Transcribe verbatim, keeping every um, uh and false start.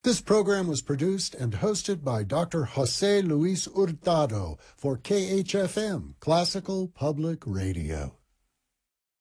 This program was produced and hosted by Doctor Jose Luis Hurtado for K H F M, Classical Public Radio.